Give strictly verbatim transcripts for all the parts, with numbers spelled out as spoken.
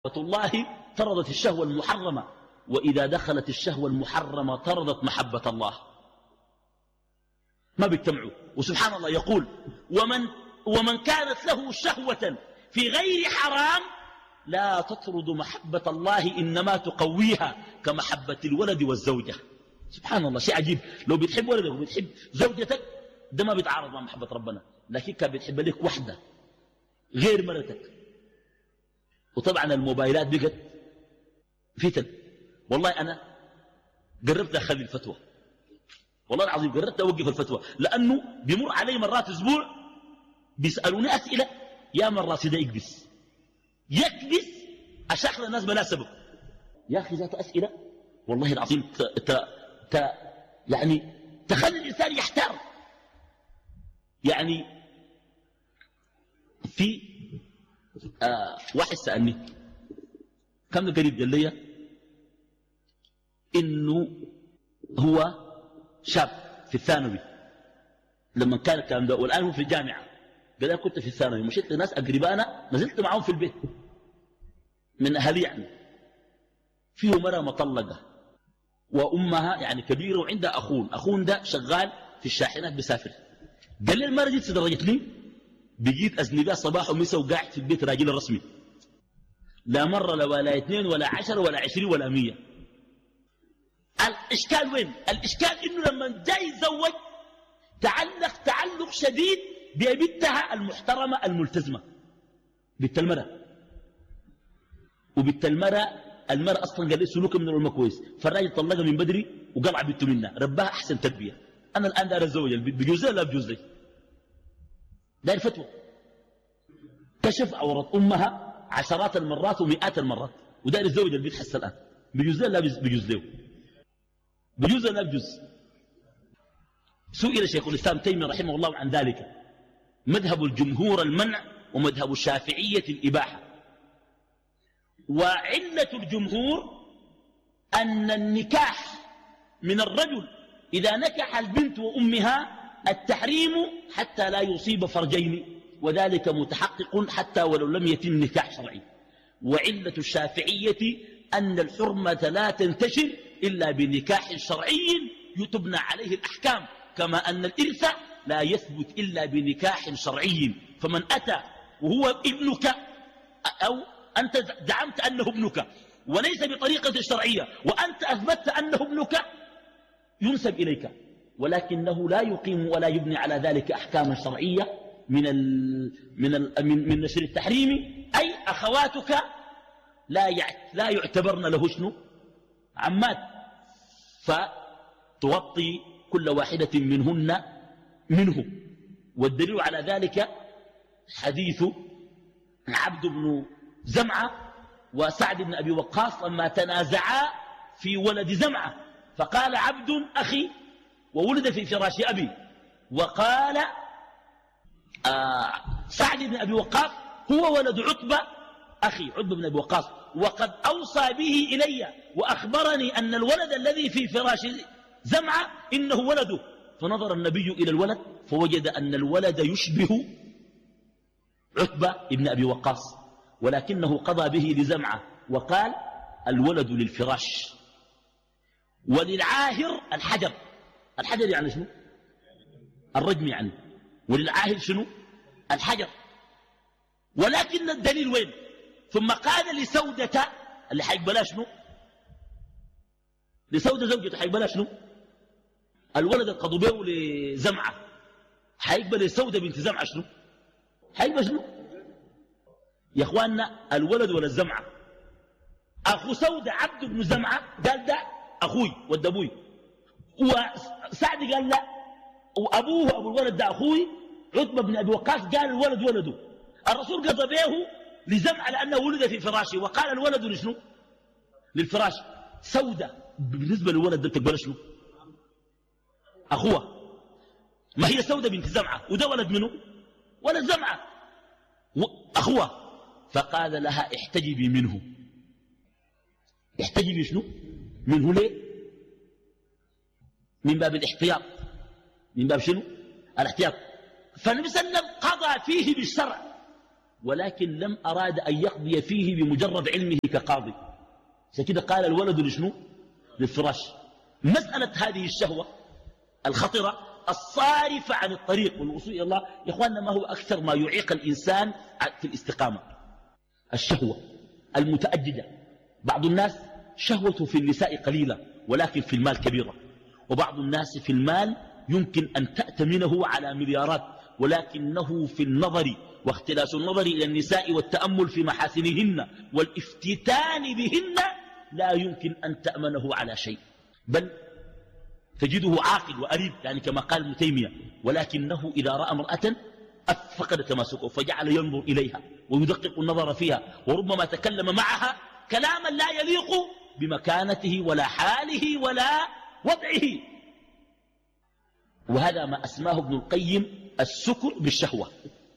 الله طردت الشهوة المحرمة، وإذا دخلت الشهوة المحرمة طردت محبة الله، ما بيجتمعوا. وسبحان الله يقول ومن, ومن كانت له شهوة في غير حرام لا تطرد محبة الله إنما تقويها كمحبة الولد والزوجة. سبحان الله، شيء عجيب. لو بتحب ولدك وبتحب زوجتك ده ما بيتعارض مع محبة ربنا، لكن كان بتحب لك وحدة غير مرتك. وطبعا الموبايلات بقت فتن. والله أنا قربت أخذ الفتوى، والله العظيم قررت أوقف الفتوى، لأنه بيمر علي مرات أسبوع بيسألوني أسئلة يا من راسي ده يكبس يكبس أشاخر الناس بلا سبب. يا أخي ذات أسئلة والله العظيم ت... ت... ت... يعني تخلي الإنسان يحتار. يعني في آه واحد سألني كم قريب قال لي إنه هو شاب في الثانوي لما كان الكلام ده، والآن هو في الجامعة. قال أنا كنت في الثانوي مشيت لناس أقربانا نزلت معهم في البيت من أهلي، يعني فيه مرة مطلقة وأمها يعني كبيرة وعندها أخون، أخون ده شغال في الشاحنات بسافر. قال لي المرة جيت درجتني بقيت أذنبها صباح ومسا وقاعد في البيت راجل الرسمي، لا مرة لا ولا اثنين ولا عشر ولا عشرين ولا مية. الإشكال وين؟ الإشكال إنه لما جاي يتزوج تعلق تعلق شديد ببنتها المحترمة الملتزمة، بنت المرأة. وبنت المرأة المرأة أصلا قال لي سلوكها من العلماء كويس، فالراجل طلقها من بدري وقلع بنته منها، ربها أحسن تربية. أنا الآن داير أتزوج البنت، بجوز لا بجوز لي؟ داير فتوى. كشف عورة أمها عشرات المرات ومئات المرات وداير يتزوج البنت حتى الآن، بجوز لا بجوز له؟ بجوز لا بجوز؟ سئل شيخ الإسلام تيمية رحمه الله عن ذلك، مذهب الجمهور المنع ومذهب الشافعية الإباحة. وعلة الجمهور أن النكاح من الرجل إذا نكح البنت وأمها التحريم حتى لا يصيب فرجين، وذلك متحقق حتى ولو لم يتم نكاح شرعي. وعلة الشافعية أن الحرمة لا تنتشر إلا بنكاح شرعي يتبنى عليه الأحكام، كما أن الإرث لا يثبت إلا بنكاح شرعي. فمن أتى وهو ابنك أو أنت زعمت أنه ابنك وليس بطريقة شرعية وأنت أثبتت أنه ابنك ينسب إليك، ولكنه لا يقيم ولا يبني على ذلك أحكاما شرعية من ال من ال من, من نشر التحريم. أي أخواتك لا لا يعتبرن له شنو عمات، فتغطي كل واحدة منهن منه. والدليل على ذلك حديث عبد بن زمعة وسعد بن أبي وقاص لما تنازعا في ولد زمعة، فقال عبد أخي وولد في فراش أبي، وقال آه سعد بن أبي وقاص هو ولد عتبة أخي عتبة بن أبي وقاص، وقد أوصى به إلي وأخبرني أن الولد الذي في فراش زمعة إنه ولده. فنظر النبي إلى الولد فوجد أن الولد يشبه عتبة بن أبي وقاص، ولكنه قضى به لزمعة وقال الولد للفراش وللعاهر الحجر. الحجر يعني شنو؟ الرجم يعني. وللعاهر شنو؟ الحجر. ولكن الدليل وين؟ ثم قال لسودة اللي حيقبلها شنو؟ لسودة زوجته حيقبلها شنو؟ الولد القضوا به لزمعة حيقبل لسودة بنت زمعة شنو؟ حيقبل شنو؟ يا اخواننا الولد ولا الزمعة؟ اخو سودة عبد بن زمعة قال ده اخوي ود ابوي، وسعد قال لا وابوه ابو الولد ده اخوي. عتبة بن ابي وقاص قال الولد ولده. الرسول قضى به لزمعة لانه ولد في فراشه، وقال الولد لشنو؟ للفراش. سودة بالنسبة للولد ده تقبل شنو؟ اخوها. ما هي سودة بنت زمعة وده ولد منه؟ ولد زمعة اخوها. فقال لها احتجبي منه. احتجبي شنو؟ منه. ليه؟ من باب الاحتياط. من باب شنو؟ الاحتياط. فالنبي صلى الله عليه وسلم قضى فيه بالشرع ولكن لم أراد أن يقضي فيه بمجرد علمه كقاضي. كده قال الولد لشنو؟ للفراش. مسألة هذه الشهوة الخطرة الصارفة عن الطريق والوصول إلى الله يا إخواننا ما هو أكثر ما يعيق الإنسان في الاستقامة؟ الشهوة المتأججة. بعض الناس شهوته في النساء قليلة ولكن في المال كبيرة، وبعض الناس في المال يمكن أن تأتمنه على مليارات ولكنه في النظر واختلاس النظر إلى النساء والتأمل في محاسنهن والافتتان بهن لا يمكن أن تأمنه على شيء، بل تجده عاقل وأريب يعني كما قال ابن تيمية، ولكنه إذا رأى امرأة فقد تماسكه فجعل ينظر إليها ويدقق النظر فيها، وربما تكلم معها كلاما لا يليق بمكانته ولا حاله ولا وضعه. وهذا ما أسماه ابن القيم السكر بالشهوة.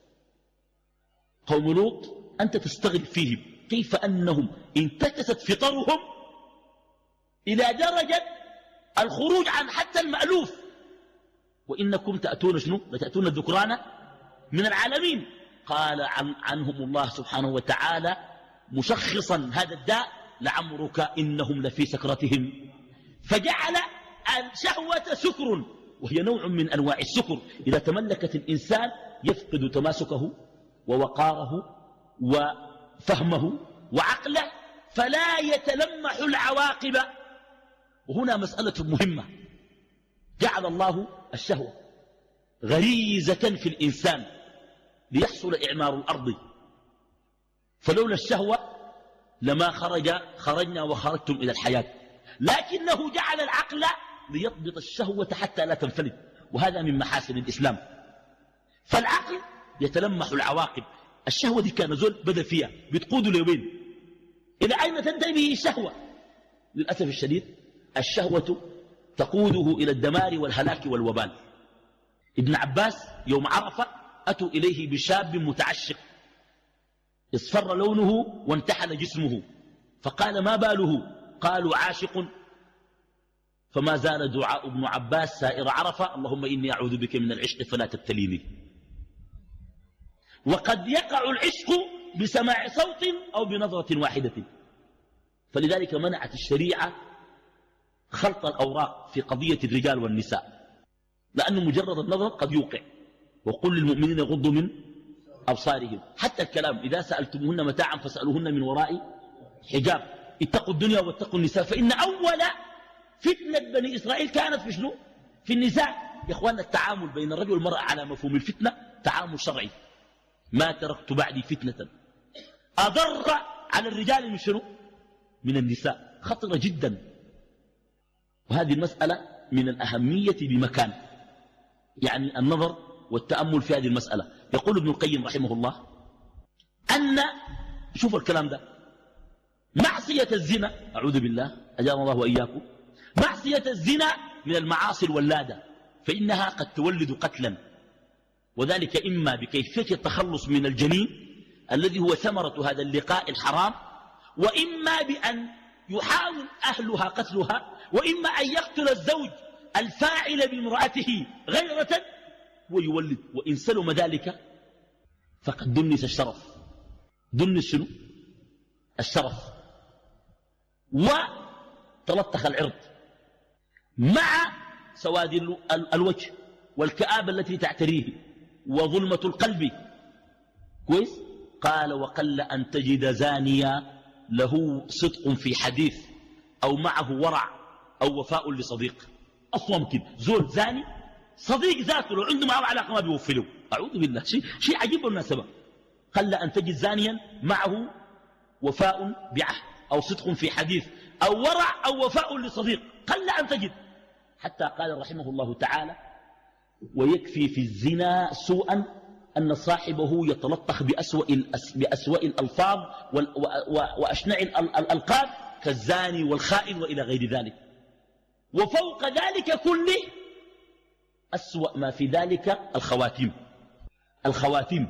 قوم لوط أنت تستغرب فيهم كيف أنهم انتكست فطرهم إلى درجة الخروج عن حتى المألوف. وإنكم تأتون شنو؟ لتأتون الذكران من العالمين. قال عن عنهم الله سبحانه وتعالى مشخصا هذا الداء لعمرك إنهم لفي سكرتهم، فجعل الشهوة سكر، وهي نوع من أنواع السكر. إذا تملكت الإنسان يفقد تماسكه ووقاره وفهمه وعقله فلا يتلمح العواقب. وهنا مسألة مهمة، جعل الله الشهوة غريزة في الإنسان ليحصل إعمار الأرض، فلولا الشهوة لما خرج خرجنا وخرجتم إلى الحياة، لكنه جعل العقل ليضبط الشهوة حتى لا تنفلت، وهذا من محاسن الإسلام. فالعقل يتلمح العواقب. الشهوة دي كان زول بدأ فيها بتقوده لوين؟ إلى أين تنتهي به الشهوة؟ للأسف الشديد الشهوة تقوده إلى الدمار والهلاك والوبال. ابن عباس يوم عرفة أتوا إليه بشاب متعشق اصفر لونه وانتحل جسمه، فقال ما باله؟ قالوا عاشق. فما زال دعاء ابن عباس سائر عرفة اللهم إني أعوذ بك من العشق فلا تبتليني. وقد يقع العشق بسماع صوت أو بنظرة واحدة، فلذلك منعت الشريعة خلط الأوراق في قضية الرجال والنساء، لأنه مجرد النظر قد يوقع. وقل للمؤمنين يغضوا من أبصارهم. حتى الكلام إذا سألتموهن متاعا فاسألوهن من وراء حجاب. اتقوا الدنيا واتقوا النساء فإن أول فتنة بني إسرائيل كانت في شنو؟ في النساء. يا أخواننا التعامل بين الرجل والمرأة على مفهوم الفتنة تعامل شرعي. ما تركت بعدي فتنة أضر على الرجال من شنو؟ من النساء. خطرة جدا، وهذه المسألة من الأهمية بمكان، يعني النظر والتأمل في هذه المسألة. يقول ابن القيم رحمه الله أن شوف الكلام ده معصية الزنا، أعوذ بالله أجاب الله وإياكم، معصية الزنا من المعاصي الولادة، فإنها قد تولد قتلا، وذلك إما بكيفية التخلص من الجنين الذي هو ثمرة هذا اللقاء الحرام، وإما بأن يحاول أهلها قتلها، وإما أن يقتل الزوج الفاعل بامرأته غيرة ويولد. وإن سلم ذلك فقد دنس الشرف. دنس شنو؟ الشرف، وتلطخ العرض مع سواد الوجه والكآبة التي تعتريه وظلمة القلب. كويس؟ قال وقل أن تجد زانيا له صدق في حديث أو معه ورع أو وفاء لصديق. أصلا ممكن زول زاني صديق ذاته لو عنده معه علاقة ما بيوفي له. أعوذ بالله، شيء شيء عجيب بالمناسبة. قل أن تجد زانيا معه وفاء بعهد أو صدق في حديث أو ورع أو وفاء لصديق، قل أن تجد. حتى قال رحمه الله تعالى ويكفي في الزنا سوءا أن صاحبه يتلطخ بأسوأ, بأسوأ الألفاظ وأشنع الألقاب كالزاني والخائن وإلى غير ذلك. وفوق ذلك كله أسوأ ما في ذلك الخواتيم. الخواتيم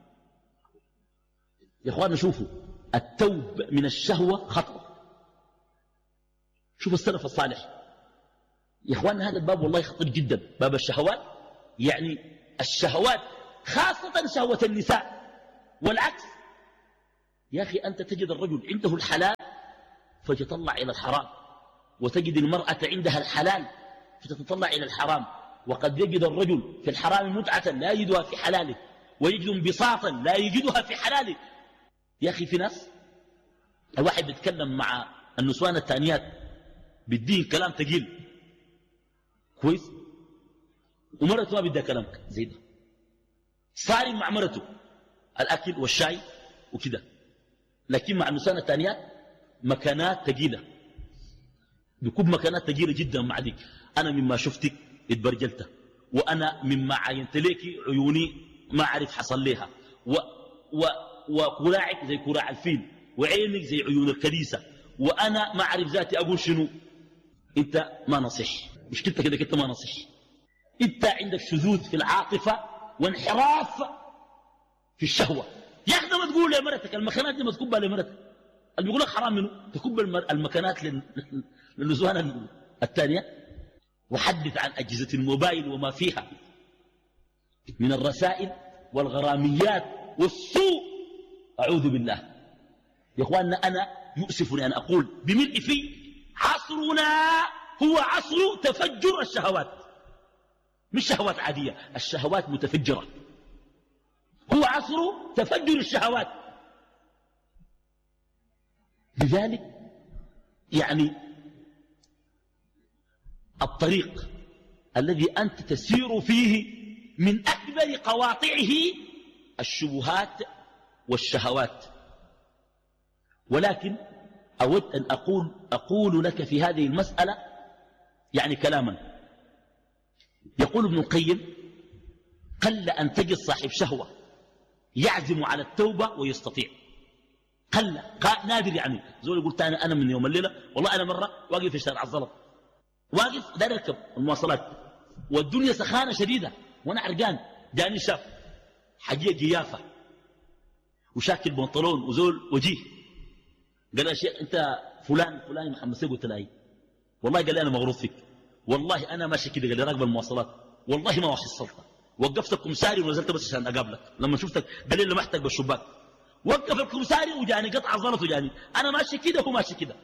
يا إخواننا شوفوا، التوب من الشهوة خطر. شوفوا السلف الصالح يا إخواننا، هذا الباب والله خطير جدا، باب الشهوات. يعني الشهوات خاصة شهوة النساء والعكس. يا أخي أنت تجد الرجل عنده الحلال فتطلع إلى الحرام، وتجد المرأة عندها الحلال فتتطلع إلى الحرام. وقد يجد الرجل في الحرام متعة لا يجدها في حلاله، ويجد انبساطا لا يجدها في حلاله. يا أخي في ناس الواحد بيتكلم مع النسوان التانيات بالدين كلام تقيل كويس، ومرته ما بدها كلام زي ده، صارم مع مرته الأكل والشاي وكده، لكن مع النسوان التانيات مكانات تقيلة، بيكون مكانات تقيلة جدا مع ديك. أنا مما شفتك اتبرجلت، وأنا مما عينت ليك عيوني ما أعرف حصل ليها، و و وكراعك زي كراع الفيل، وعينك زي عيون الكنيسة، وأنا ما أعرف ذاتي أقول شنو. أنت ما نصح، مشكلتك كده أنت ما نصح، أنت عندك شذوذ في العاطفة وانحراف في الشهوة. يا أخي ما تقول لمرتك المكانات دي ما تكبها لمرتك، اللي بيقول لك حرام منه تكب المكانات للنسوان الثانية. وحدث عن أجهزة الموبايل وما فيها من الرسائل والغراميات والسوء، أعوذ بالله. يا إخواننا أنا يؤسفني أن أقول بملء في عصرنا هو عصر تفجر الشهوات، مش شهوات عادية، الشهوات متفجرة، هو عصر تفجر الشهوات. لذلك يعني الطريق الذي أنت تسير فيه من أكبر قواطعه الشبهات والشهوات. ولكن أود أن أقول, أقول لك في هذه المسألة يعني كلاما. يقول ابن القيم: قل أن تجد صاحب شهوة يعزم على التوبة ويستطيع، قل نادر. يعني زول يقول تاني أنا من يوم الليلة والله أنا مرة واقف في شارع الزلط، واقف داير اركب المواصلات والدنيا سخانة شديدة وانا عرقان، جاني شاف حقيقة جيافة وشاكل بنطلون وزول وجيه، قال يا شيخ انت فلان فلان محمد سيد. قلت له اي والله. قال لي انا مغروض فيك والله، انا ماشي كده. قال لي راكب المواصلات والله ما وصلت، وقفت الكمساري ونزلت بس عشان اقابلك. لما شفتك قال لي لمحتك بالشباك، وقف الكمساري وجاني قطع زلط وجاني، انا ماشي كده وهو ماشي كده.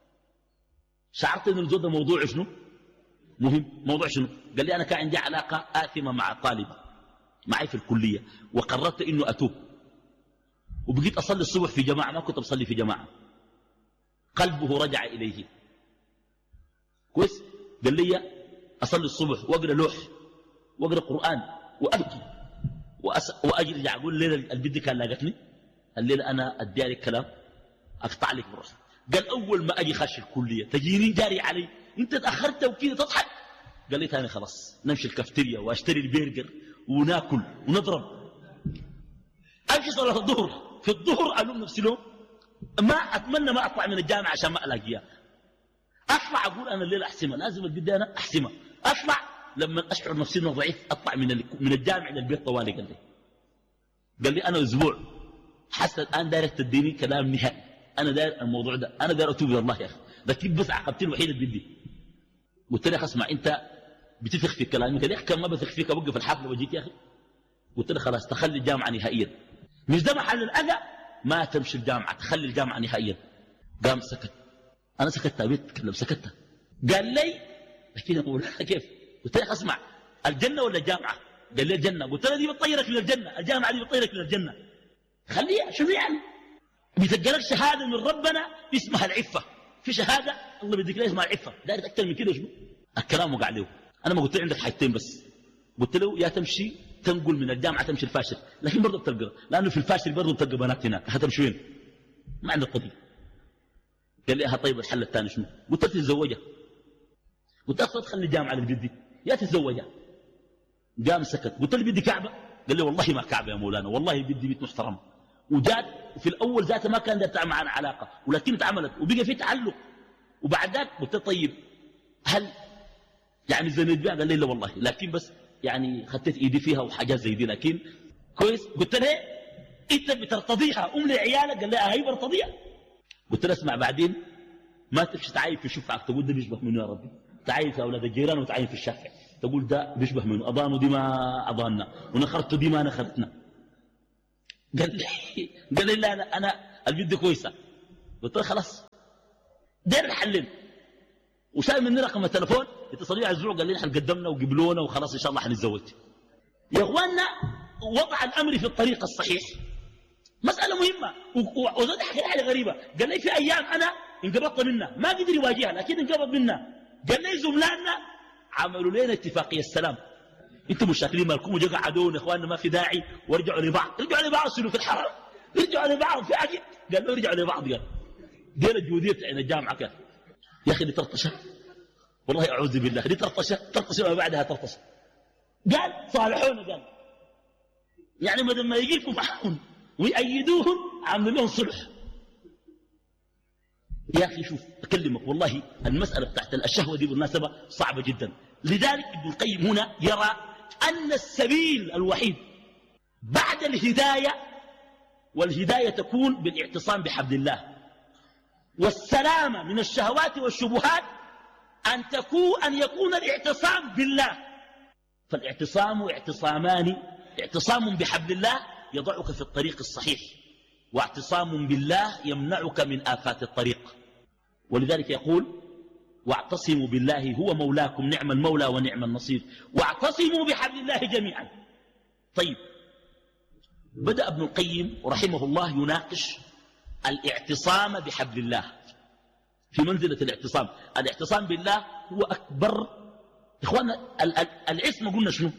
شعرت ان الزود ده موضوع شنو مهم. موضوع شنو؟ قال لي انا كان عندي علاقه آثمه مع طالبه معي في الكليه، وقررت انه اتوب، وبقيت اصلي الصبح في جماعه، ما كنت اصلي في جماعه. قلبه رجع اليه كويس. قال لي اصلي الصبح واقرا لوح واقرا قران وابكي وأس... واجي اقول الليله البنت كان لاقتني الليله انا ادي لك كلام اقطع لك بالراس. قال اول ما اجي خش الكليه تجيني جاري علي، انت تاخرت وكذا تضحك. قال لي ثاني خلاص نمشي الكافتيريا واشتري البرجر وناكل ونضرب. امشي صلاه الظهر، في الظهر الوم نفسي لهم ما اتمنى ما اطلع من الجامعه عشان ما الاقيها. اطلع اقول انا الليله احسمها، لازم البدايه انا احسمها. اطلع لما اشعر نفسي انه ضعيف اطلع من من الجامع للبيت طوالي. قال لي قال لي انا اسبوع حتى الان داير تديني كلام نهائي، انا داير الموضوع ده، انا داير اتوب الى الله يا اخي، لكن بس عقبتي الوحيده بدي. قلت له اسمع انت بتثق في كلامي. قال لي كان ما بثق فيك اوقف الحفله واجيك يا اخي. قلت له خلاص تخلي الجامعه نهائيا، مش ده محل الاذى، ما تمشي الجامعه، تخلي الجامعه نهائيا. قام سكت، انا سكت ابيت تكلم سكت. قال لي لكن اقول كيف؟ قلت له اسمع الجنه ولا الجامعه؟ قال لي الجنه. قلت له دي بتطيرك للجنه، الجامعه دي بتطيرك للجنه، خليها. شنو يعني؟ بيتقلك شهاده من ربنا اسمها العفه، في شهاده الله بيديك لها اسمها العفه، داير اكثر من كده شنو؟ الكلام وقع له. انا ما قلت له عندك حاجتين بس، قلت له يا تمشي تنقل من الجامعه تمشي الفاشل، لكن برضه بتلقى، لانه في الفاشل برضه بتلقى بنات هناك، هتمشي وين؟ ما عندك قضيه. قال لي ها طيب الحل الثاني شنو؟ قلت له تتزوجها. قلت له تدخل الجامعه اللي بدي يا تتزوجها. قام سكت. قلت له بدي كعبه؟ قال لي والله ما كعبه يا مولانا، والله بدي بيت محترم. وجات في الاول ذاته ما كان دار تعمل معنا علاقه، ولكن اتعملت وبقى في تعلق. وبعد ذاك قلت له طيب هل يعني زنيت بها؟ قال لي لا والله، لكن بس يعني خدت ايدي فيها وحاجات زي دي، لكن كويس. قلت له انت بترتضيها ام لعيالك؟ قال لي هي برتضيها. قلت له اسمع بعدين ما تمشي تعاين في شفعك تقول ده بيشبه منه يا ربي، تعاين في اولاد الجيران وتعاين في الشافع تقول ده بيشبه منه، اضانوا دي ما اضاننا ونخرت دي ما نخرتنا. قال لي قال لي لا أنا, أنا الجدة كويسة. قلت له خلاص دير نحلل، وشايل مني رقم التلفون اتصلوا على الزوج قال لي نحن قدمنا وقبلونا وخلاص إن شاء الله حنتزوج. يا إخواننا وضع الأمر في الطريق الصحيح مسألة مهمة. وزاد حكي حاجة غريبة، قال لي في أيام أنا انقبضت منها ما قدر يواجهها لكن انقبض منها. قال لي زملائنا عملوا لنا اتفاقية السلام، انتم مشاكلين مالكم وجا قعدون يا اخواننا ما في داعي وارجعوا لبعض. ارجعوا لبعض شنو في الحرم؟ ارجعوا لبعض في حاجة؟ قال له ارجعوا لبعض. قال دير الجودية بتاعين الجامعة كان يا أخي دي ترطشة والله أعوذ بالله، دي ترطشة ترطشة وما بعدها ترطشة. قال صالحونا، قال يعني بدل ما يجيكم معهم ويأيدوهم عملوا لهم صلح. يا أخي شوف أكلمك والله المسألة بتاعت الشهوة دي بالمناسبة صعبة جدا. لذلك ابن القيم هنا يرى أن السبيل الوحيد بعد الهداية، والهداية تكون بالاعتصام بحبل الله، والسلامة من الشهوات والشبهات أن تكون أن يكون الاعتصام بالله. فالاعتصام اعتصامان، اعتصام بحبل الله يضعك في الطريق الصحيح، واعتصام بالله يمنعك من آفات الطريق. ولذلك يقول واعتصموا بالله هو مولاكم نعم المولى ونعم النصير واعتصموا بحبل الله جميعا. طيب بدأ ابن القيم رحمه الله يناقش الاعتصام بحبل الله في منزلة الاعتصام. الاعتصام بالله هو أكبر. إخوانا العصمة قلنا شنو؟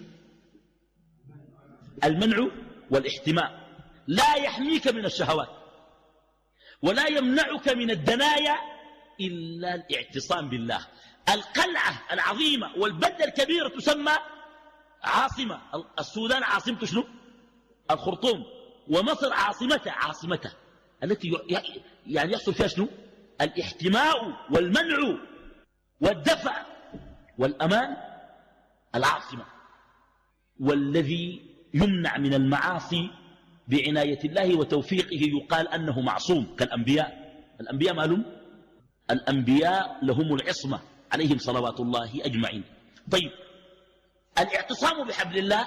المنع والاحتماء. لا يحميك من الشهوات ولا يمنعك من الدنايا إلا الاعتصام بالله. القلعة العظيمة والبلدة الكبيرة تسمى عاصمة. السودان عاصمته شنو؟ الخرطوم. ومصر عاصمته عاصمته التي يعني يحصل فيها شنو؟ الاحتماء والمنع والدفع والأمان. العاصمة والذي يمنع من المعاصي بعناية الله وتوفيقه يقال أنه معصوم كالأنبياء. الأنبياء مالهم؟ الأنبياء لهم العصمة عليهم صلوات الله أجمعين. طيب الاعتصام بحبل الله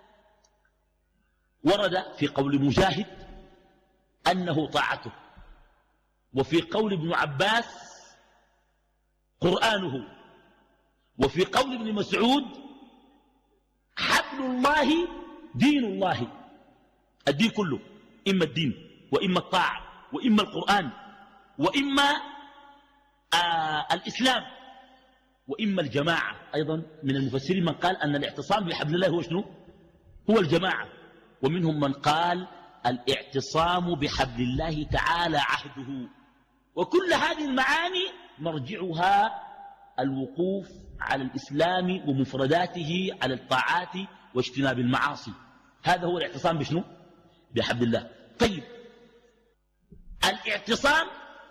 ورد في قول مجاهد أنه طاعته، وفي قول ابن عباس قرآنه، وفي قول ابن مسعود حبل الله دين الله. الدين كله إما الدين وإما الطاعة وإما القرآن وإما آه الإسلام وإما الجماعة. أيضا من المفسرين من قال أن الاعتصام بحبل الله هو شنو؟ هو الجماعة. ومنهم من قال الاعتصام بحبل الله تعالى عهده. وكل هذه المعاني مرجعها الوقوف على الإسلام ومفرداته على الطاعات واجتناب المعاصي. هذا هو الاعتصام بشنو؟ بحبل الله. طيب الاعتصام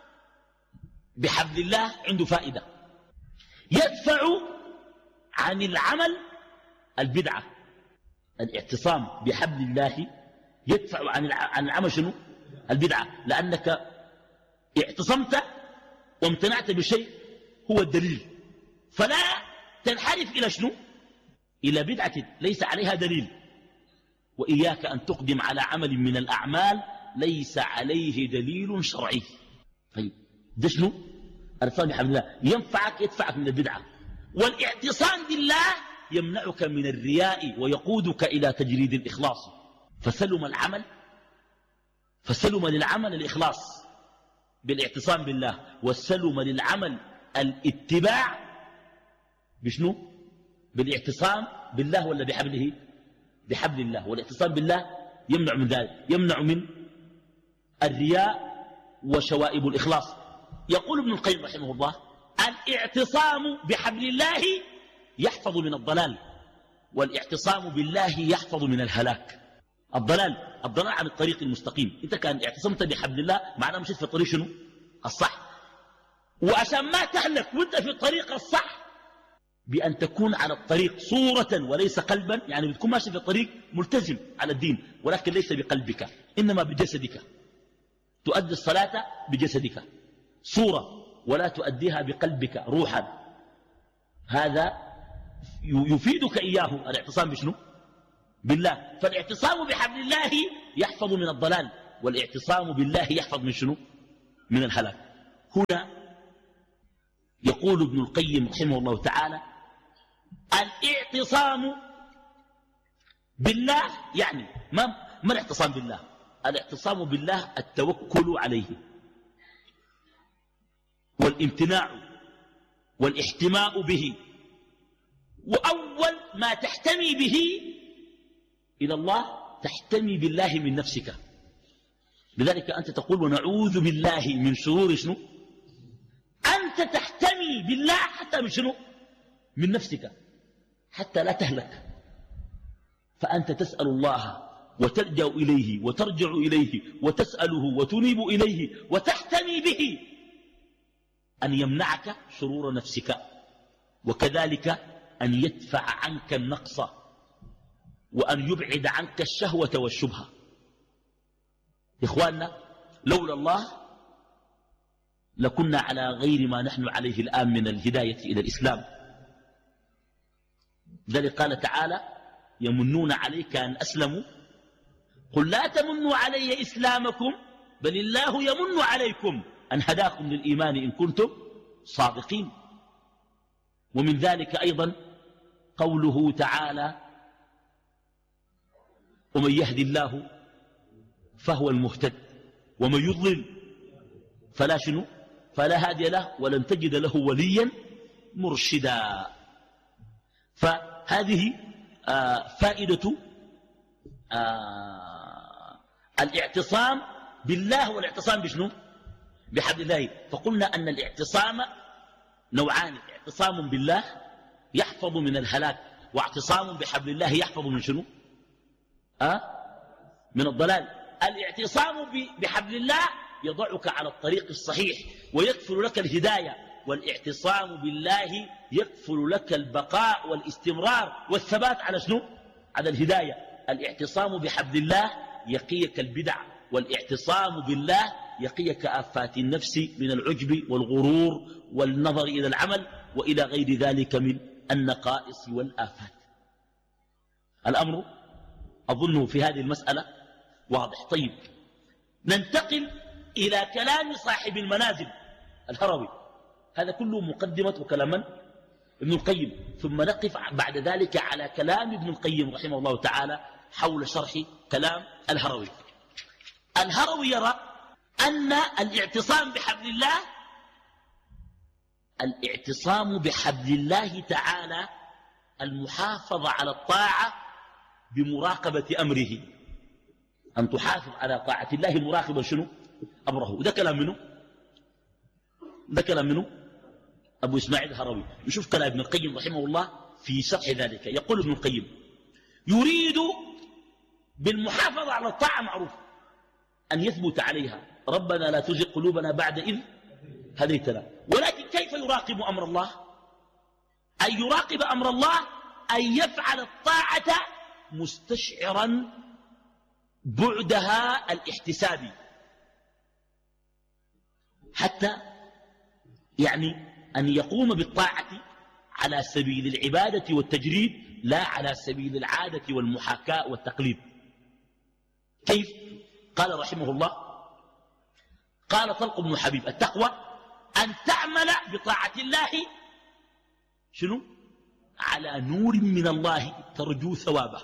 بحبل الله عنده فائدة، يدفع عن العمل البدعة. الاعتصام بحبل الله يدفع عن عن العمل شنو؟ البدعة، لأنك اعتصمت وامتنعت بشيء هو الدليل، فلا تنحرف إلى شنو؟ إلى بدعة ليس عليها دليل. وإياك أن تقدم على عمل من الأعمال ليس عليه دليل شرعي. طيب ده شنو؟ الاعتصام بحبل الله ينفعك يدفعك من البدعة. والاعتصام بالله يمنعك من الرياء ويقودك إلى تجريد الإخلاص. فسلم العمل فسلم للعمل الإخلاص بالاعتصام بالله، والسلم للعمل الاتباع بشنو؟ بالاعتصام بالله ولا بحبله؟ بحبل الله. والاعتصام بالله يمنع من ذلك، يمنع من الرياء وشوائب الإخلاص. يقول ابن القيم رحمه الله الاعتصام بحبل الله يحفظ من الضلال، والاعتصام بالله يحفظ من الهلاك. الضلال الضلال عن الطريق المستقيم. انت كان اعتصمت بحبل الله معناه مشيت في الطريق شنو؟ الصح. وعشان ما تهلك وانت في الطريق الصح بأن تكون على الطريق صورة وليس قلبا، يعني بتكون ماشي في الطريق ملتزم على الدين ولكن ليس بقلبك إنما بجسدك. تؤدي الصلاة بجسدك صورة ولا تؤديها بقلبك روحا. هذا يفيدك إياه الاعتصام بشنو؟ بالله. فالاعتصام بحبل الله يحفظ من الضلال، والاعتصام بالله يحفظ من شنو؟ من الهلاك. هنا يقول ابن القيم رحمه الله تعالى: الاعتصام بالله يعني ما, ما الاعتصام بالله؟ الاعتصام بالله التوكل عليه والامتناع والاحتماء به، وأول ما تحتمي به إلى الله تحتمي بالله من نفسك. لذلك أنت تقول ونعوذ بالله من شرور شنو؟ أنت تحتمي بالله حتى من شنو؟ من نفسك، حتى لا تهلك. فأنت تسأل الله وتلجأ إليه وترجع إليه وتسأله وتنيب إليه وتحتمي به أن يمنعك شرور نفسك، وكذلك أن يدفع عنك النقص، وأن يبعد عنك الشهوة والشبهة. إخواننا، لولا الله لكنا على غير ما نحن عليه الآن من الهداية إلى الإسلام. ذلك قال تعالى: يمنون عليك أن أسلموا قل لا تمنوا علي إسلامكم بل الله يمن عليكم أن هداكم للإيمان إن كنتم صادقين. ومن ذلك أيضا قوله تعالى: ومن يهدي الله فهو المهتد ومن يضلل فلا شنو فلا هادي له ولن تجد له وليا مرشدا. فهذه آه فائدة آه الاعتصام بالله والاعتصام بشنو؟ بحبل الله. فقلنا أن الاعتصام نوعان: اعتصام بالله يحفظ من الهلاك، واعتصام بحبل الله يحفظ من شنو؟ أه؟ من الضلال. الاعتصام بحبل الله يضعك على الطريق الصحيح ويكفل لك الهداية، والاعتصام بالله يكفل لك البقاء والاستمرار والثبات على شنو؟ على الهداية. الاعتصام بحبل الله يقيك البدع، والاعتصام بالله يقيك آفات النفس من العجب والغرور والنظر إلى العمل وإلى غير ذلك من النقائص والآفات. الأمر أظنه في هذه المسألة واضح. طيب، ننتقل إلى كلام صاحب المنازل الهروي. هذا كله مقدمة وكلام ابن القيم، ثم نقف بعد ذلك على كلام ابن القيم رحمه الله تعالى حول شرح كلام الهروي. الهروي يرى أن الاعتصام بحبل الله الاعتصام بحبل الله تعالى المحافظة على الطاعة بمراقبة أمره، أن تحافظ على طاعة الله مراقبة شنو؟ أمره. وده كلام منه؟ ده كلام منه؟ أبو إسماعيل الهروي. نشوف كلام ابن القيم رحمه الله في شرح ذلك. يقول ابن القيم: يريد بالمحافظة على الطاعة معروف أن يثبت عليها، ربنا لا تزغ قلوبنا بعد إذ هديتنا. ولكن كيف يراقب أمر الله؟ أن يراقب أمر الله أن يفعل الطاعة مستشعرا بعدها الاحتسابي، حتى يعني أن يقوم بالطاعة على سبيل العبادة والتجريد لا على سبيل العادة والمحاكاة والتقليد. كيف؟ قال رحمه الله: قال طلق بن حبيب: التقوى أن تعمل بطاعة الله شنو؟ على نور من الله ترجو ثوابه.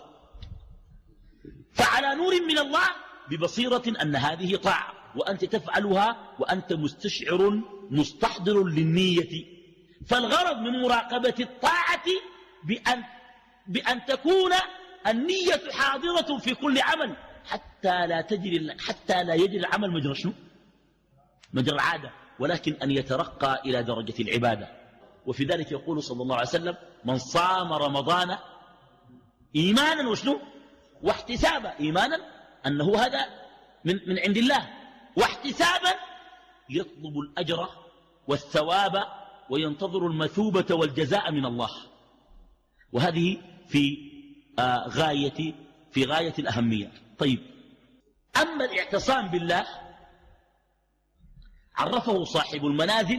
فعلى نور من الله ببصيرة أن هذه طاعة وأنت تفعلها وأنت مستشعر مستحضر للنية. فالغرض من مراقبة الطاعة بأن, بأن تكون النية حاضرة في كل عمل، حتى لا تجري حتى لا يجري العمل مجرى شنو؟ مجرى العادة، ولكن أن يترقى إلى درجة العبادة. وفي ذلك يقول صلى الله عليه وسلم: من صام رمضان إيمانا وشنو؟ واحتسابا. إيمانا أنه هذا من, من عند الله، واحتسابا يطلب الأجر والثواب وينتظر المثوبة والجزاء من الله. وهذه في آه غاية في غاية الأهمية. طيب، أما الاعتصام بالله عرفه صاحب المنازل: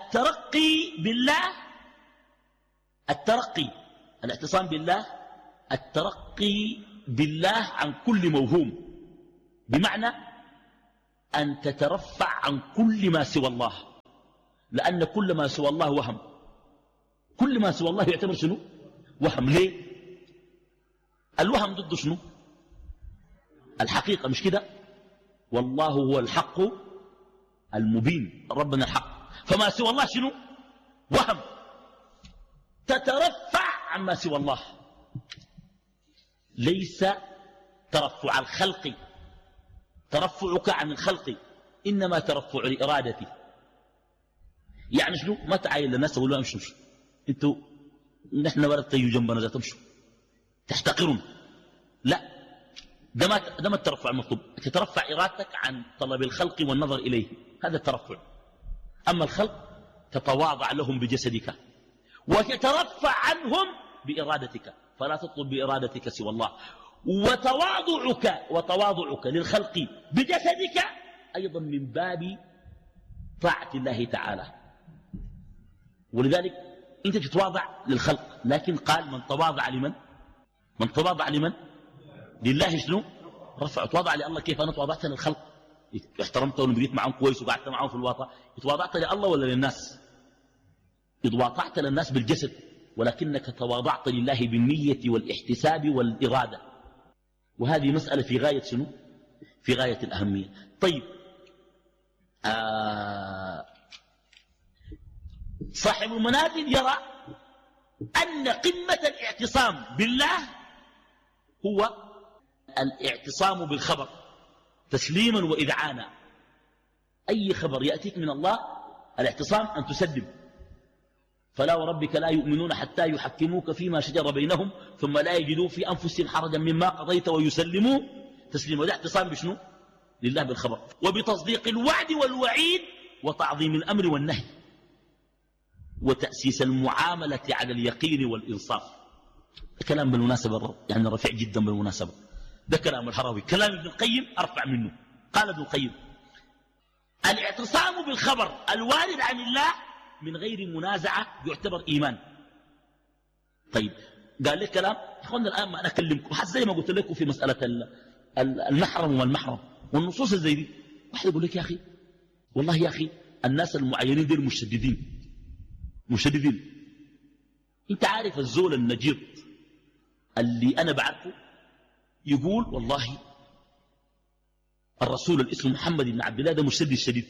الترقي بالله الترقي الاعتصام بالله الترقي بالله عن كل موهوم، بمعنى أن تترفع عن كل ما سوى الله، لأن كل ما سوى الله وهم. كل ما سوى الله يعتبر شنو؟ وهم. ليه؟ الوهم ضد شنو؟ الحقيقة، مش كده؟ والله هو الحق المبين، ربنا الحق. فما سوى الله شنو؟ وهم. تترفع عما سوى الله، ليس ترفع الخلق، ترفعك عن الخلق إنما ترفع لإرادتي. يعني شنو؟ ما تعاين للناس تقول لهم امشوا امشوا انتوا نحن ولا تيجوا جنبنا ذات امشوا تحتقرون. لا، ده ما ده ما الترفع المطلوب. تترفع إرادتك عن طلب الخلق والنظر إليه، هذا الترفع. أما الخلق تتواضع لهم بجسدك وتترفع عنهم بإرادتك، فلا تطلب بإرادتك سوى الله. وتواضعك وتواضعك للخلق بجسدك أيضا من باب طاعة الله تعالى. ولذلك أنت تتواضع للخلق، لكن قال من تواضع لمن؟ من تواضع لمن؟ لله. شنو؟ رفع. تواضع لله. كيف أنا تواضعت للخلق؟ احترمته ونبقيت معهم كويس وقعدت معهم في الواطة. تواضعت لله ولا للناس؟ تواضعت للناس بالجسد، ولكنك تواضعت لله بالنية والاحتساب والإرادة. وهذه مسألة في غاية شنو؟ في غاية الأهمية. طيب، آه صاحب المنازل يرى أن قمة الاعتصام بالله هو الاعتصام بالخبر تسليما وإذعانا. أي خبر يأتيك من الله الاعتصام أن تسلم. فلا وربك لا يؤمنون حتى يحكموك فيما شجر بينهم ثم لا يجدوا في أنفسهم حرجا مما قضيت ويسلموا تسليما. وده اعتصام بشنو؟ لله بالخبر، وبتصديق الوعد والوعيد وتعظيم الأمر والنهي وتأسيس المعاملة على اليقين والإنصاف. ده كلام بالمناسبة يعني رفيع جدا بالمناسبة. ده كلام الحراوي. كلام ابن القيم أرفع منه. قال ابن القيم الاعتصام بالخبر الوارد عن الله من غير منازعة يعتبر إيمان. طيب، قال لك كلام يا اخوانا الآن ما أنا أكلمكم حتى زي ما قلت لكم في مسألة المحرم والمحرم والنصوص زي دي. واحد يقول لك يا أخي والله يا أخي الناس المعينين دي مشددين مشددين. انت عارف الزول النجيط اللي أنا بعرفه يقول والله الرسول الاسم محمد بن عبد الله ده مشدد شديد.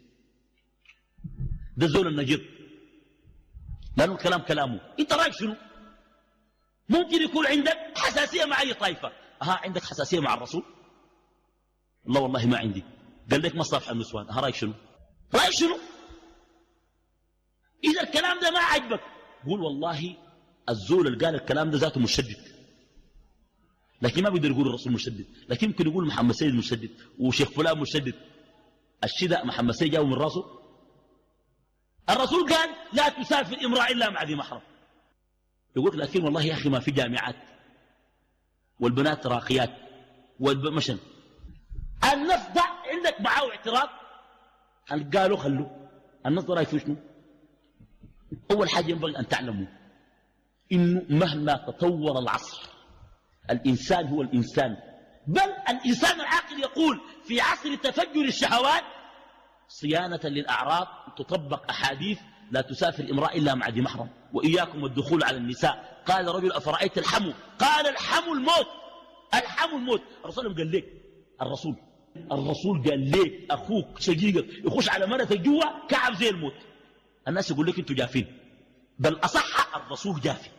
ده الزول النجيط لأنه الكلام كلامه. انت رايك شنو؟ ممكن يكون عندك حساسية مع أي طائفة. ها عندك حساسية مع الرسول؟ الله والله ما عندي. قال لك مصافح النسوان. ها رايك شنو؟ رايك شنو؟ إذا الكلام ده ما عجبك قول والله الزول اللي قال الكلام ده ذاته مشدد، لكن ما بيقدر يقول الرسول مشدد، لكن يمكن يقول محمد سيد مشدد وشيخ فلان مشدد. الشدة محمد سيد جاءه من راسه. الرسول قال لا تسافر امرأة إلا مع ذي محرم. يقول لكن والله يا أخي ما في جامعات والبنات راقيات والمشن. النص ده عندك معاه اعتراض؟ هل قالوا خلوه النص ده رايك فيه شنو؟ أول حاجة ينبغي أن تعلموا إنه مهما تطور العصر الإنسان هو الإنسان، بل الإنسان العاقل يقول في عصر تفجر الشهوات صيانة للأعراض تطبق أحاديث لا تسافر امرأة إلا مع ذي محرم وإياكم والدخول على النساء. قال رجل أفرأيت الحمو؟ قال الحمو الموت. الحمو الموت. الرسول قال لك الرسول الرسول قال لك أخوك شقيقك يخش على مرة جوا كعب زي الموت. الناس يقول لك انتوا جافين، بل أصح الرسول جافي.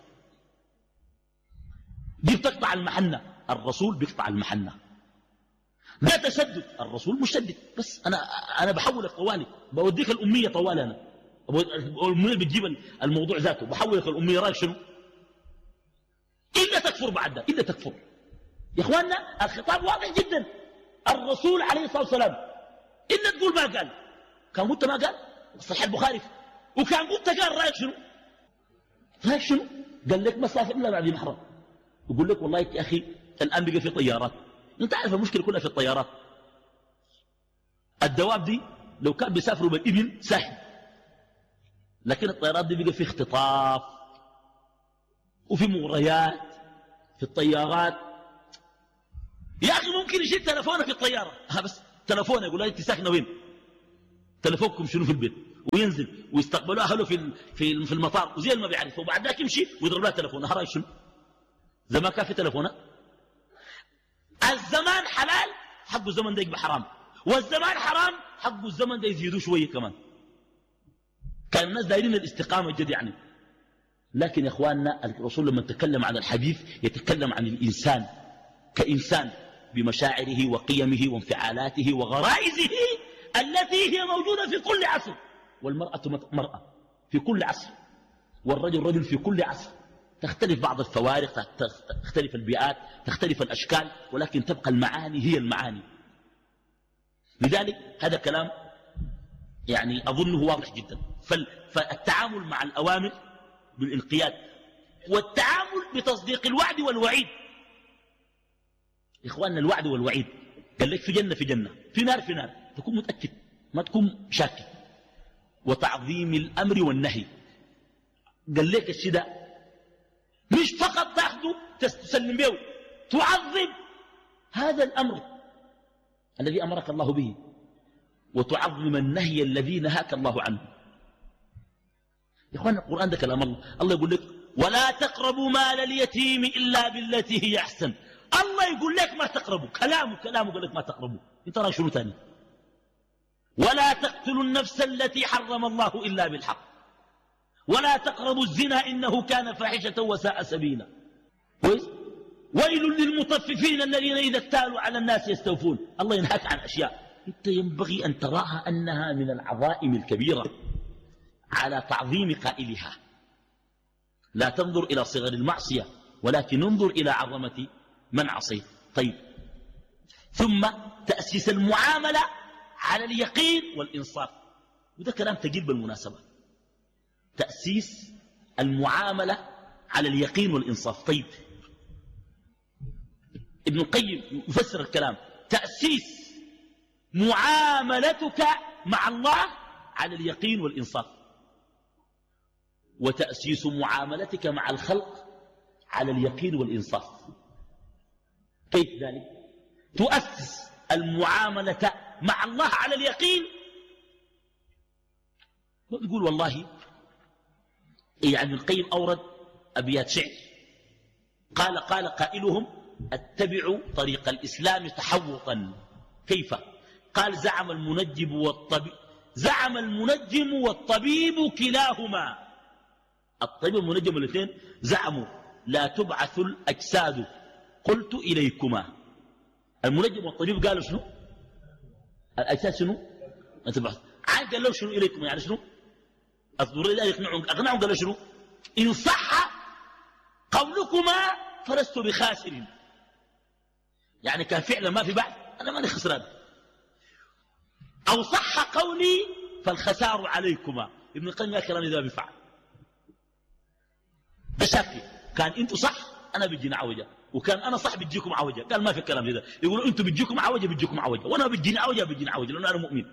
دي بتقطع المحنة، الرسول بيقطع المحنة. لا تشدد، الرسول مشدد. بس أنا أنا بحولك طوالي، بوديك الأمية طوالي. أنا الأمية بتجيب الموضوع ذاته، بحولك الأمية. رايك شنو؟ إلا تكفر بعد ده، إلا تكفر. يا إخواننا الخطاب واضح جدا. الرسول عليه الصلاة والسلام إلا تقول ما قال، كان قلت ما قال صحيح البخاري، وكان قلت قال رايك شنو؟ رايك شنو؟ قال لك مسافة إلا بعد محرم. يقول لك والله يا أخي الآن بقى في طيارات. أنت عارف المشكلة كلها في الطيارات. الدواب دي لو كان بيسافروا بالإبل سهل، لكن الطيارات دي بقى في اختطاف وفي مغريات في الطيارات. يا أخي ممكن يشيل تلفونه في الطيارة، ها بس تلفونه يقول لها أنت ساكنة وين؟ تلفونكم شنو في البيت؟ وينزل ويستقبلوا أهله في في في المطار وزي ما بيعرف، وبعد ذاك يمشي ويضرب لها تلفونها. هراي شنو؟ زمان كان في تلفونات. الزمان حلال حقه الزمن ده يبقى حرام، والزمان حرام حقه الزمن ده يزيدوا شويه كمان. كان الناس دايرين الاستقامه جد يعني. لكن يا اخواننا الرسول لما تكلم عن الحديث يتكلم عن الانسان كانسان بمشاعره وقيمه وانفعالاته وغرائزه التي هي موجوده في كل عصر، والمراه مراه في كل عصر، والرجل رجل في كل عصر. تختلف بعض الفوارق، تختلف البيئات، تختلف الأشكال، ولكن تبقى المعاني هي المعاني. لذلك هذا كلام يعني أظنه واضح جدا. فالتعامل مع الأوامر بالانقياد، والتعامل بتصديق الوعد والوعيد. إخواننا الوعد والوعيد قال لك في جنة في جنة، في نار في نار، تكون متأكد ما تكون شاكك. وتعظيم الأمر والنهي قال لك الشداء مش فقط تاخذه تسلم به، تعظم هذا الأمر الذي أمرك الله به، وتعظم النهي الذي نهاك الله عنه. يا اخوان القرآن ده كلام الله. الله يقول لك ولا تقربوا مال اليتيم إلا بالتي هي أحسن. الله يقول لك ما تقربوا، كلامه كلامه قال لك ما تقربوا. انت رأي شنو ثاني؟ ولا تقتلوا النفس التي حرم الله إلا بالحق ولا تقربوا الزنا إنه كان فاحشة وساء سبيلا. ويل للمطففين الذين إذا اكتالوا على الناس يستوفون. الله ينهاك عن أشياء انت ينبغي أن تراها أنها من العظائم الكبيرة على تعظيم قائلها. لا تنظر إلى صغر المعصية ولكن انظر إلى عظمة من عصيت. طيب، ثم تأسيس المعاملة على اليقين والإنصاف، وده كلام تقيل بالمناسبة. تأسيس المعاملة على اليقين والإنصاف. طيب، ابن القيم يفسر الكلام: تأسيس معاملتك مع الله على اليقين والإنصاف، وتأسيس معاملتك مع الخلق على اليقين والإنصاف. كيف ذلك؟ تؤسس المعاملة مع الله على اليقين، وتقول والله يعني ابن القيم أورد أبيات شعر قال قال قائلهم: اتبعوا طريق الإسلام تحوطا. كيف؟ قال: زعم المنجم والطبيب زعم المنجم والطبيب كلاهما. الطبيب والمنجم الاثنين زعموا لا تبعث الأجساد، قلت إليكما. المنجم والطبيب قالوا شنو؟ الأجساد شنو؟ ما تبعث. عاد قال له شنو إليكما؟ يعني شنو؟ الضروري لا يقنعهم، أقنعهم قال له شنو؟ إن صح قولكما فلست بخاسر. يعني كان فعلا ما في بعث، أنا ماني خسران. أو صح قولي فالخسار عليكما. ابن القيم قال كلام إذا بفعل ده شافي. كان انتوا صح أنا بيجينا عوجة، وكان أنا صح بيجيكم عوجة. قال ما في الكلام هذا. يقولوا انتوا بيجيكم عوجة بيجيكم عوجة، وأنا بيجيني عوجة بيجيني عوجة، لأنه أنا مؤمن.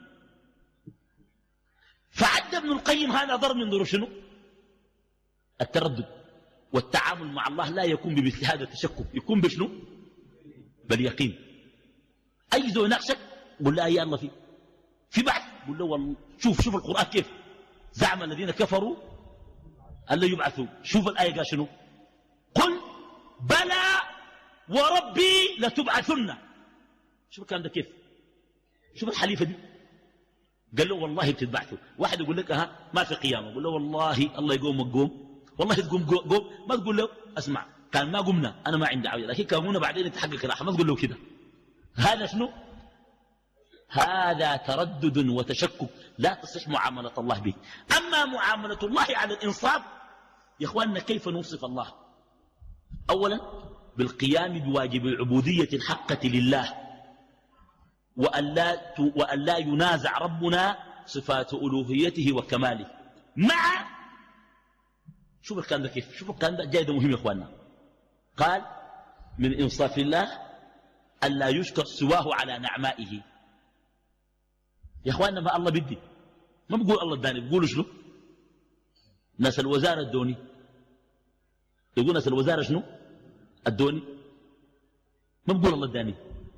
فعد ابن القيم هذا ضرب من ضروب شنو؟ التردد. والتعامل مع الله لا يكون بمثل هذا التشكك، يكون بشنو؟ باليقين. أي ذو يناقشك قل لا يا الله في في بعث، قل له والله شوف شوف القرآن كيف زعم الذين كفروا أن لا يبعثوا. شوف الآية قال شنو؟ قل بلى وربي لتبعثن. شوف الكلام ده كيف؟ شوف الحليفة دي. قال له والله بتتبعثوا. واحد يقول لك ها ما في قيامة، قل له والله الله يقوم قوم، والله تقوم قوم. ما تقول له اسمع كان ما قمنا أنا ما عندي عوجة، لكن قامونا بعدين يتحقق راحة. ما تقول له كده. هذا شنو؟ هذا تردد وتشكك لا تصح معاملة الله به. أما معاملة الله على الإنصاف يا إخواننا كيف نوصف الله؟ أولا بالقيام بواجب العبودية الحقة لله، وأن لا, وأن لا ينازع ربنا صفات ألوهيته وكماله. مع شوف الكلام ده كيف، شوف الكلام ده جاي ده مهم يا إخواننا. قال من إنصاف الله أن لا يشكر سواه على نعمائه. يا إخواننا ما الله بدي، ما بقول الله اداني، بقولوا شنو؟ ناس الوزارة ادوني. يقول ناس الوزارة شنو؟ ادوني ما بقول الله اداني.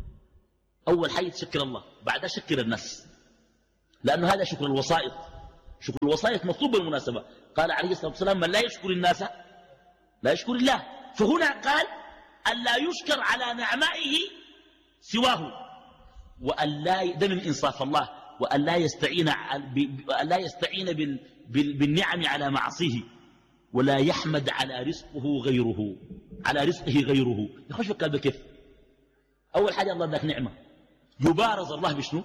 اول حاجه تشكر الله، بعدها شكر الناس، لانه هذا شكر الوسائط. شكر الوسائط مطلوب بالمناسبه. قال عليه الصلاه والسلام: من لا يشكر الناس لا يشكر الله. فهنا قال أن لا يشكر على نعمائه سواه، وأن لا ده من إنصاف الله، وأن لا يستعين وأن لا يستعين بال بال بالنعم على معصيه، ولا يحمد على رزقه غيره على رزقه غيره. يخش في الكلام كيف؟ أول حاجة الله اداك نعمة، يبارز الله بشنو؟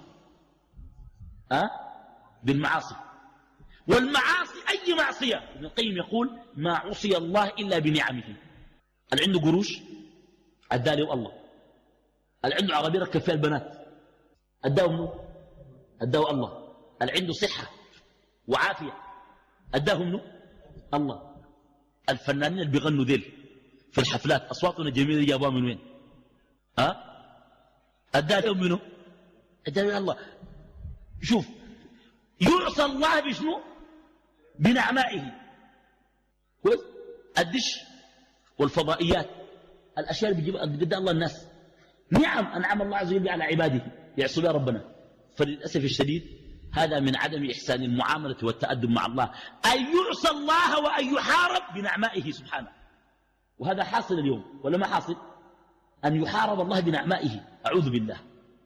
أه؟ بالمعاصي. والمعاصي أي معصية، ابن القيم يقول: ما عصي الله إلا بنعمه. اللي عنده قروش أداه الله، اللي عنده عربية ركب فيها البنات أداه منه؟ أداه الله. اللي عنده صحة وعافية أداه منه؟ الله. الفنانين اللي بيغنوا ذيل في الحفلات أصواتنا جميلة جابوها من وين؟ أه؟ أداه منه؟ أداه الله. شوف، يعصى الله بشنو؟ بنعمائه. كويس؟ الدش والفضائيات، الأشياء اللي بيجيب بدأ الله الناس، نعم أنعم الله عز وجل على عباده يعصوا بها ربنا. فللأسف الشديد هذا من عدم إحسان المعاملة والتأدب مع الله، أن يعصى الله وأن يحارب بنعمائه سبحانه. وهذا حاصل اليوم ولا ما حاصل؟ أن يحارب الله بنعمائه، أعوذ بالله.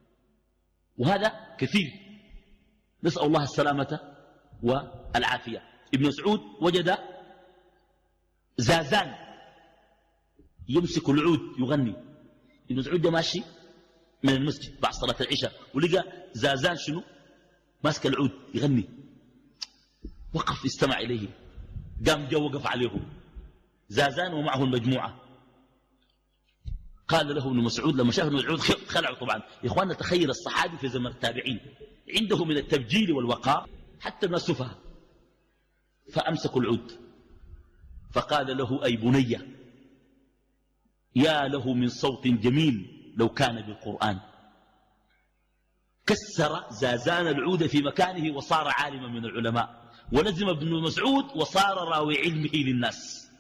وهذا كثير، نسأل الله السلامة والعافية. ابن مسعود وجد زازان يمسك العود يغني. ابن مسعود ده ماشي من المسجد بعد صلاة العشاء ولقى زازان شنو ماسك العود يغني، وقف استمع إليه، قام جاء وقف عليه زازان ومعه المجموعة. قال له ابن مسعود لما شاف ابن مسعود خلعوا. طبعا يا اخواننا تخيل الصحابي في زمن التابعين عنده من التبجيل والوقار حتى ما سفه. فأمسكوا العود فقال له: أي بني، يا له من صوت جميل لو كان بالقرآن. كسر زازان العود في مكانه وصار عالما من العلماء، ولزم ابن مسعود وصار راوي علمه للناس.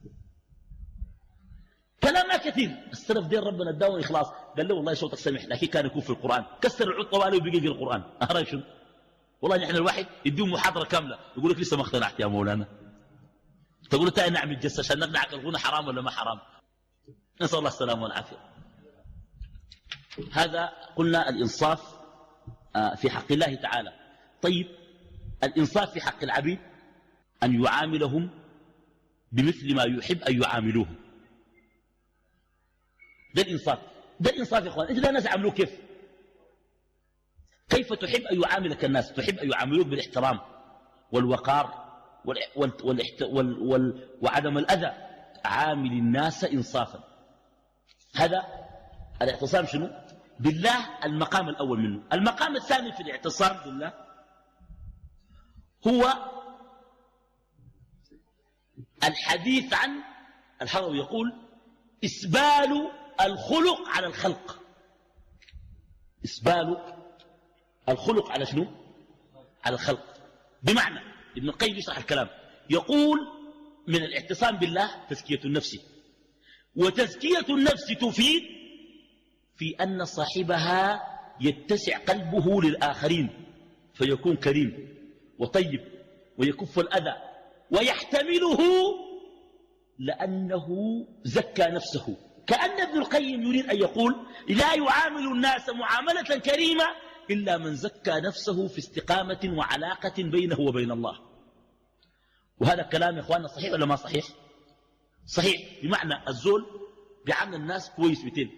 كلام ما كثير. السلف دين ربنا اداه إخلاص، قال له: والله صوتك سمح، لكن كان يكون في القرآن. كسر العود طوالي وبيجي القرآن. أهرأي شنو؟ والله نحن الواحد يديهم محاضرة كاملة يقول لك لسه ما اقتنعت يا مولانا. تقول له: تعال نعمل جلسة عشان نقنعك الغنى حرام ولا ما حرام. نسأل الله السلامة والعافية. هذا قلنا الإنصاف في حق الله تعالى. طيب، الإنصاف في حق العبيد أن يعاملهم بمثل ما يحب أن يعاملوه. ده الإنصاف. ده الإنصاف يا أخوان. أنت ده الناس يعاملوك كيف؟ كيف تحب أن يعاملك الناس؟ تحب أن يعاملوك بالاحترام والوقار وال وال وال وال وال وعدم الأذى. عامل الناس إنصافا. هذا الاعتصام شنو؟ بالله المقام الأول منه. المقام الثاني في الاعتصام بالله هو الحديث عن الحروي يقول: إسبال الخلق على الخلق. إسبال الخلق على شنو؟ على الخلق. بمعنى ابن القيم يشرح الكلام يقول: من الاعتصام بالله تزكية النفس، وتزكية النفس تفيد في أن صاحبها يتسع قلبه للآخرين فيكون كريم وطيب ويكف الأذى ويحتمله لأنه زكى نفسه. كأن ابن القيم يريد أن يقول: لا يعامل الناس معاملة كريمة إلا من زكى نفسه في استقامة وعلاقة بينه وبين الله. وهذا الكلام يا إخواننا صحيح ولا ما صحيح؟ صحيح. بمعنى الزول بيعامل الناس كويس متين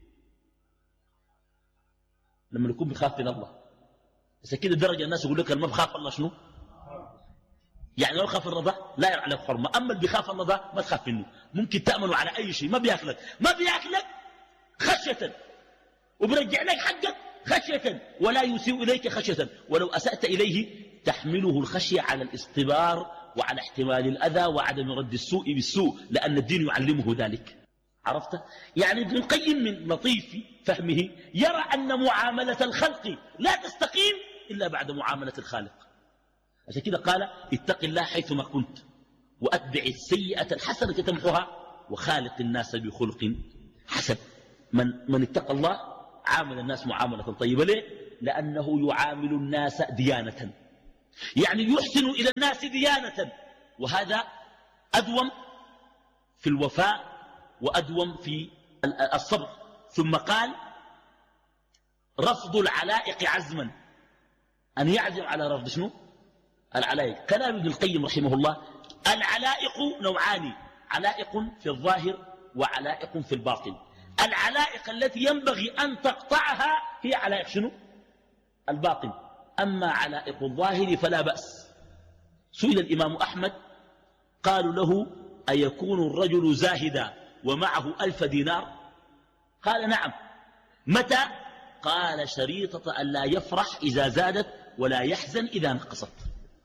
لما يكون بخاف من الله. بس كده درجة الناس يقول لك ما بخاف الله شنو؟ يعني لو خاف الرضا لا يرى عليك حرمة. أما اللي بيخاف الله ده ما تخاف منه، ممكن تأمنوا على أي شيء. ما بياكلك ما بياكلك خشية، وبرجع لك حقك خشية، ولا يسيء إليك خشية. ولو أسأت إليه تحمله الخشية على الاصطبار وعلى احتمال الأذى وعدم رد السوء بالسوء، لأن الدين يعلمه ذلك. عرفت؟ يعني ابن القيم من لطيف فهمه يرى أن معاملة الخلق لا تستقيم إلا بعد معاملة الخالق. عشان كده قال: اتق الله حيثما كنت وأتبع السيئة الحسنة تمحها وخالق الناس بخلق حسن. من, من اتقى الله عامل الناس معاملة طيبة. ليه؟ لأنه يعامل الناس ديانة، يعني يحسن إلى الناس ديانة، وهذا أدوم في الوفاء وأدوم في الصبر. ثم قال رفض العلائق عزما، أن يعزم على رفض شنو؟ العلائق. كلام ابن القيم رحمه الله: العلائق نوعان، علائق في الظاهر وعلائق في الباطن. العلائق التي ينبغي أن تقطعها هي علائق شنو؟ الباطن. أما علائق الظاهر فلا بأس. سئل الإمام أحمد قالوا له: أيكون الرجل زاهدا ومعه ألف دينار؟ قال: نعم. متى؟ قال: شريطة أن لا يفرح إذا زادت ولا يحزن إذا نقصت.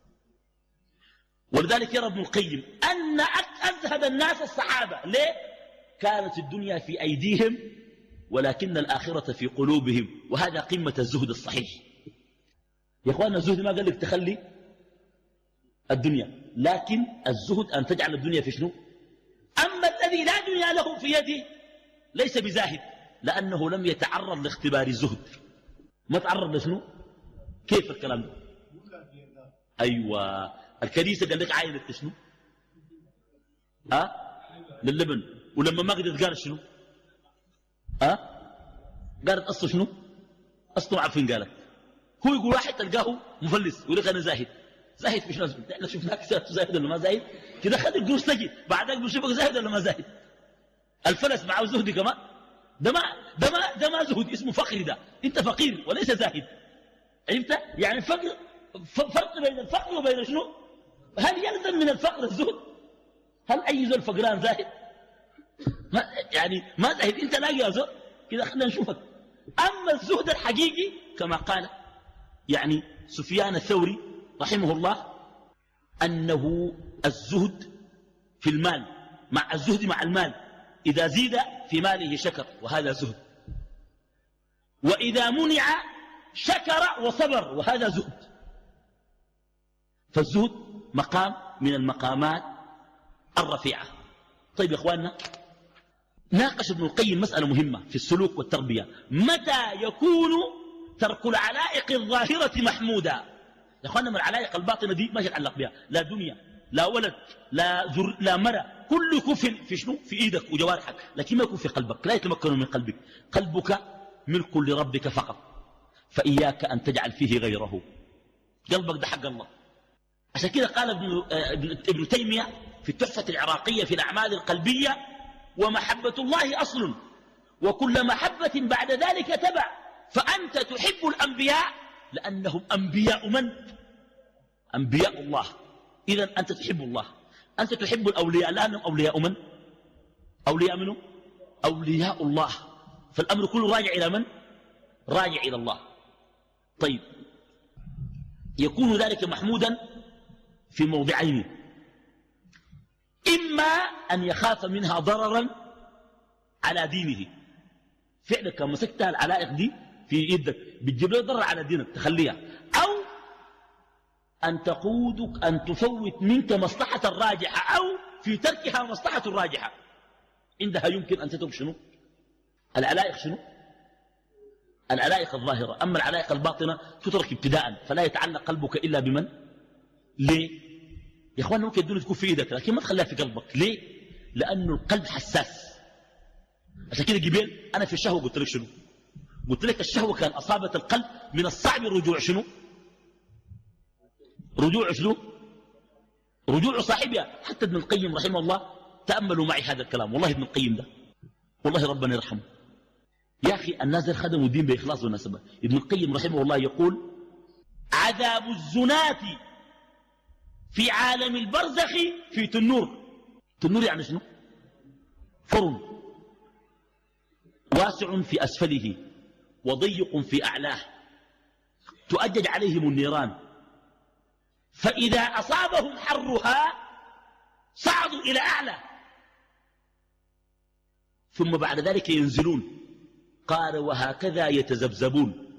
ولذلك يرى ابن القيم أن أزهد الناس الصحابة. ليه؟ كانت الدنيا في أيديهم ولكن الآخرة في قلوبهم، وهذا قمة الزهد الصحيح. يا أخوانا، الزهد ما قال لك تخلي الدنيا، لكن الزهد أن تجعل الدنيا في شنو؟ أما الذي لا دنيا له في يده ليس بزاهد، لأنه لم يتعرض لاختبار الزهد. ما تعرض لشنو؟ كيف الكلام ده؟ أيوة، الكنيسة قال لك عاينة شنو؟ أه؟ للبن. ولما ما قدرت قالت شنو؟ أه؟ قالت أصله شنو؟ أصله عارفين قالت. هو يقول واحد تلقاه مفلس يقول لك أنا زاهد. زاهد في شنو؟ احنا شفناك زاهد ولا ما زاهد؟ كده خد القروش تجي بعدك بنشوفك زاهد ولا ما زاهد. الفلس معه زهد كمان. ده ما ده ما ده ما زهد، اسمه فقر. ده انت فقير وليس زاهد. عرفت؟ يعني الفقر فرق بين الفقر وبين شنو؟ هل يلزم من الفقر الزهد؟ هل اي زول فقران زاهد؟ ما يعني ما زاهد. انت لاقي يا زول كده، خلينا نشوفك. اما الزهد الحقيقي كما قال يعني سفيان الثوري رحمه الله انه الزهد في المال، مع الزهد مع المال، إذا زيد في ماله شكر وهذا زهد، وإذا منع شكر وصبر وهذا زهد. فالزهد مقام من المقامات الرفيعة. طيب يا إخواننا، ناقش ابن القيم مسألة مهمة في السلوك والتربية: متى يكون ترك العلائق الظاهرة محمودا؟ يا إخواننا، من العلائق الباطنة دي ما يتعلق بها لا دنيا لا ولد لا, ذر لا مرة، كل كفل في شنو؟ في ايدك وجوارحك، لكن ما يكون في قلبك. لا يتمكن من قلبك. قلبك ملك لربك فقط، فإياك أن تجعل فيه غيره. قلبك ده حق الله. عشان كده قال ابن, ابن, ابن تيمية في التحفة العراقية في الأعمال القلبية: ومحبة الله أصل، وكل محبة بعد ذلك تبع، فأنت تحب الأنبياء لأنهم أنبياء من؟ أنبياء الله. إذن أنت تحب الله. أنت تحب الأولياء لأنهم أولياء من؟ أولياء منه؟ أولياء الله. فالأمر كله راجع إلى من؟ راجع إلى الله. طيب، يكون ذلك محمودا في موضعين: إما أن يخاف منها ضررا على دينه، فعلا كان مسكتها العلائق دي في يدك بتجيب له ضرر على دينك تخليها، أو أن تقودك أن تفوت منك مصلحة الراجحة، أو في تركها مصلحة الراجحة. عندها يمكن أن تترك شنو؟ العلائق شنو؟ العلائق الظاهرة. أما العلائق الباطنة تترك ابتداء، فلا يتعلق قلبك إلا بمن؟ ليه؟ يا إخوان، ممكن الدنيا تكون في إيدك لكن ما تخليها في قلبك. ليه؟ لأنه القلب حساس. عشان كده جبال أنا في الشهوة قلت لك شنو؟ قلت لك الشهوة كان أصابت القلب من الصعب الرجوع شنو؟ رجوع شنو؟ رجوع صاحبها. حتى ابن القيم رحمه الله، تأملوا معي هذا الكلام، والله ابن القيم ده والله ربنا يرحمه. يا أخي، الناس خدموا الدين بإخلاص ونسبة. ابن القيم رحمه الله يقول: عذاب الزنات في عالم البرزخ في تنور. تنور يعني شنو؟ فرن واسع في أسفله وضيق في أعلاه، تؤجج عليهم النيران، فإذا أصابهم حرها صعدوا إلى أعلى، ثم بعد ذلك ينزلون. قال: وهكذا يتذبذبون.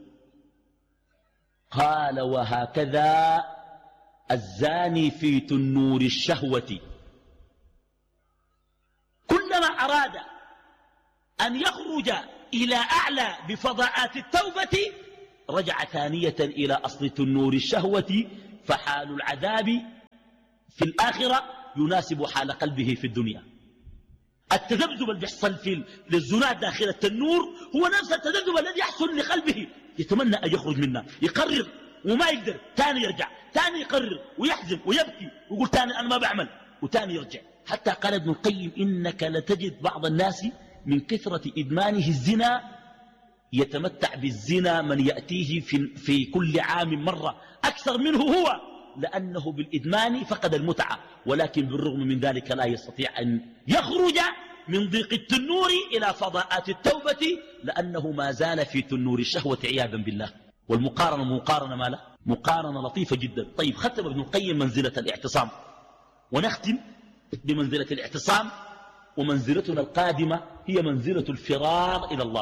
قال: وهكذا الزاني في تنور الشهوة، كلما أراد أن يخرج إلى أعلى بفضاءات التوبة رجع ثانية إلى أصل تنور الشهوة، فحال العذاب في الآخرة يناسب حال قلبه في الدنيا. التذبذب اللي بيحصل في للزناد داخل التنور هو نفس التذبذب الذي يحصل لقلبه، يتمنى أن يخرج منها، يقرر وما يقدر، تاني يرجع، تاني يقرر ويحزن ويبكي ويقول تاني أنا ما بعمل، وتاني يرجع. حتى قال ابن القيم إنك لتجد بعض الناس من كثرة إدمانه الزنا يتمتع بالزنا من يأتيه في, في كل عام مرة أكثر منه هو، لأنه بالإدمان فقد المتعة، ولكن بالرغم من ذلك لا يستطيع أن يخرج من ضيق التنور إلى فضاءات التوبة، لأنه ما زال في تنور الشهوة عياذا بالله. والمقارنة مقارنة ما له مقارنة لطيفة جدا. طيب، ختم ابن القيم منزلة الاعتصام، ونختم بمنزلة الاعتصام. ومنزلتنا القادمة هي منزلة الفرار إلى الله.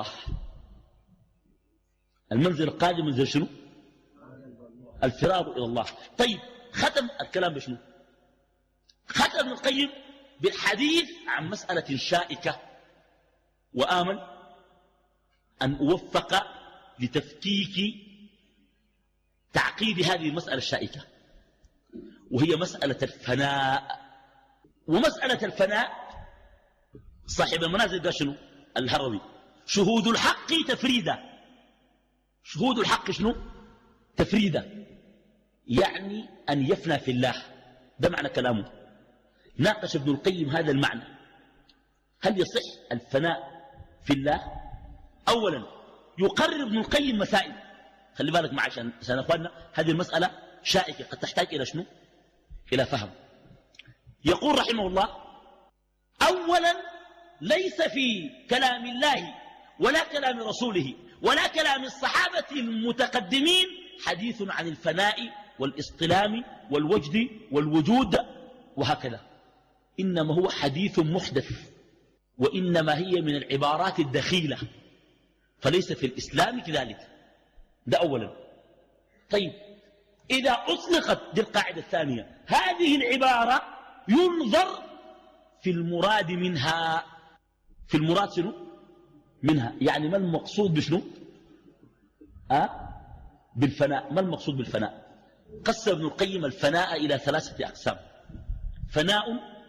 المنزل القادم منزل شنو؟ الفرار إلى الله. طيب، ختم الكلام بشنو؟ ختم ابن القيم بالحديث عن مسألة شائكة، وآمل أن أوفق لتفكيك تعقيد هذه المسألة الشائكة، وهي مسألة الفناء. ومسألة الفناء صاحب المنازل قال شنو؟ الهروي: شهود الحق تفريدا. شهود الحق شنو؟ تفريدا، يعني أن يفنى في الله. ده معنى كلامه. ناقش ابن القيم هذا المعنى، هل يصح الفناء في الله؟ أولا يقرر ابن القيم مسائل، خلي بالك معي عشان عشان اخواننا هذه المسألة شائكة قد تحتاج إلى شنو؟ إلى فهم. يقول رحمه الله: أولا ليس في كلام الله ولا كلام رسوله ولا كلام الصحابة المتقدمين حديث عن الفناء والاصطلام والوجد والوجود وهكذا، إنما هو حديث محدث، وإنما هي من العبارات الدخيلة، فليس في الإسلام كذلك. ده أولا. طيب، إذا أطلقت دي القاعدة الثانية، هذه العبارة ينظر في المراد منها. في المراد شنو؟ منها، يعني ما المقصود بشنو؟ أه؟ بالفناء. ما المقصود بالفناء؟ قسم ابن القيم الفناء إلى ثلاثة أقسام: فناء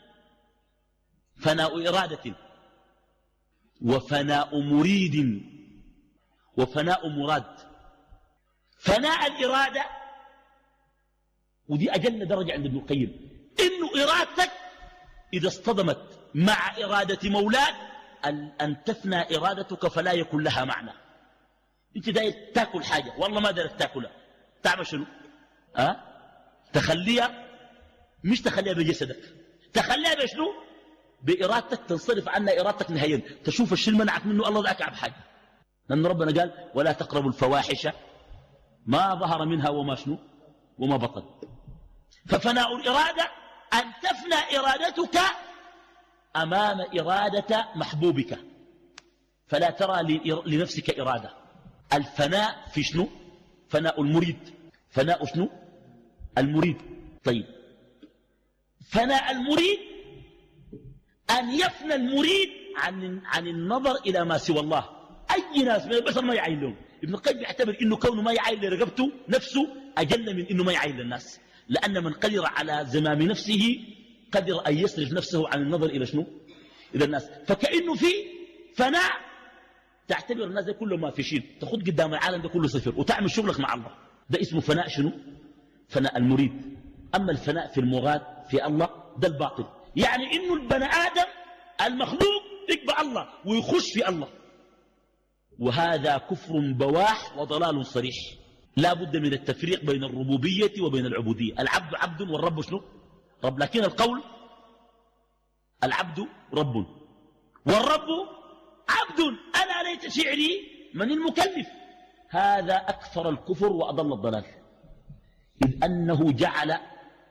فناء إرادة، وفناء مريد، وفناء مراد. فناء الإرادة، ودي أجل درجة عند ابن القيم، إنه إرادتك إذا اصطدمت مع إرادة مولاك أن تفنى إرادتك فلا يكون لها معنى. أنت داير تاكل حاجة والله ما دارك تاكلها، تعمل شنو؟ أه؟ تخليها، مش تخليها بجسدك، تخليها بشنو؟ بإرادتك، تنصرف عنها إرادتك نهائيا، تشوف الشيء منعك منه الله ذاك بحاجة، لأن ربنا قال: ولا تقربوا الفواحش ما ظهر منها وما شنو وما بطن. ففناء الإرادة أن تفنى إرادتك أمام إرادة محبوبك، فلا ترى لنفسك إرادة. الفناء في شنو؟ فناء المريد. فناء شنو؟ المريد. طيب، فناء المريد أن يفنى المريد عن, عن النظر إلى ما سوى الله. أي ناس من البشر ما يعين لهم. ابن القيم يعتبر إنه كونه ما يعين لرقبته نفسه أجل من إنه ما يعين للناس، لأن من قدر على زمام نفسه قدر أن يصرف نفسه عن النظر إلى شنو؟ إلى الناس. فكأنه في فناء تعتبر الناس ده كله ما في شيء، تخد قدام العالم ده كله صفر وتعمل شغلك مع الله. ده اسمه فناء شنو؟ فناء المريد. أما الفناء في المراد في الله ده الباطل، يعني إنه البني آدم المخلوق يقبع الله ويخش في الله، وهذا كفر بواح وضلال صريح. لا بد من التفريق بين الربوبية وبين العبودية. العبد عبد والرب شنو؟ رب. لكن القول العبد رب والرب عبد. ألا ليت شعري من المكلف. هذا أكثر الكفر وأضل الضلال، إذ أنه جعل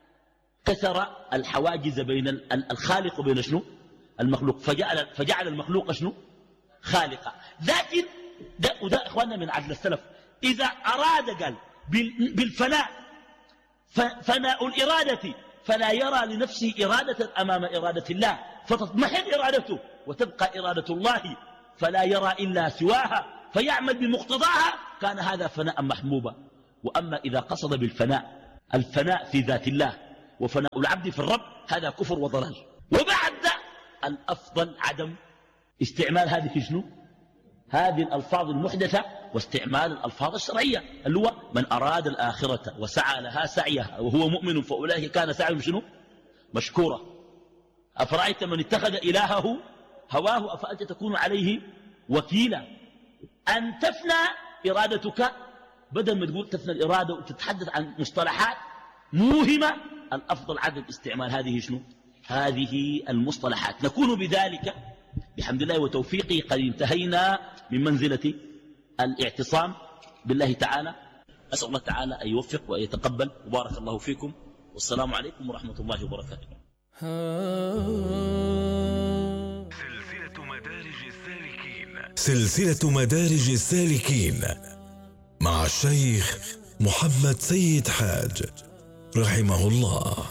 كسر الحواجز بين الخالق وبين شنو؟ المخلوق، فجعل, فجعل المخلوق شنو؟ خالقا. لكن ده, وده إخواننا من عدل السلف، إذا أراد قال بالفناء فناء الإرادة فلا يرى لنفسه إرادة أمام إرادة الله فتضمحل إرادته وتبقى إرادة الله فلا يرى إلا سواها فيعمل بمقتضاها، كان هذا فناء محبوبا. وأما إذا قصد بالفناء الفناء في ذات الله وفناء العبد في الرب، هذا كفر وضلال. وبعد الأفضل عدم استعمال هذه شنو؟ هذه الألفاظ المحدثة واستعمال الألفاظ الشرعية، اللي هو من أراد الآخرة وسعى لها سعيها وهو مؤمن فأولئك كان سعيهم شنو؟ مشكورا. أفرأيت من اتخذ إلهه هواه أفأنت تكون عليه وكيلا. أن تفنى إرادتك بدل ما تقول تفنى الإرادة وتتحدث عن مصطلحات موهمة، الأفضل عدم استعمال هذه شنو؟ هذه المصطلحات. نكون بذلك بحمد الله وتوفيقه قد انتهينا من منزلة الاعتصام بالله تعالى. أسأل الله تعالى أن يوفق وأن يتقبل، وبارك الله فيكم، والسلام عليكم ورحمة الله وبركاته. سلسلة مدارج السالكين سلسلة مدارج السالكين مع الشيخ محمد سيد حاج رحمه الله.